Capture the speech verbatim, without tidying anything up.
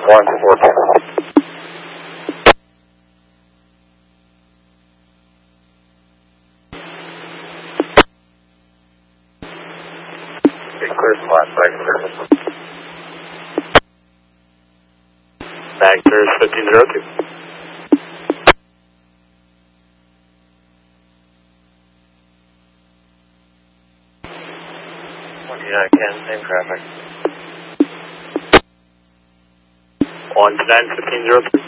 one four two. Clear slot, back service. Back service fifteen zero two. twenty-nine Ken, same traffic. one to nine fifteen zero three.